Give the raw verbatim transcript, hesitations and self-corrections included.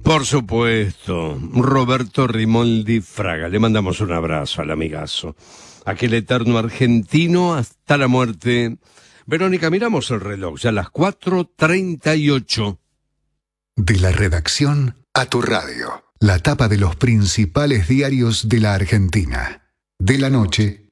Por supuesto, Roberto Rimoldi Fraga. Le mandamos un abrazo al amigazo. Aquel eterno argentino hasta la muerte. Verónica, miramos el reloj, ya a las cuatro treinta y ocho. De la redacción a tu radio. La tapa de los principales diarios de la Argentina. De la noche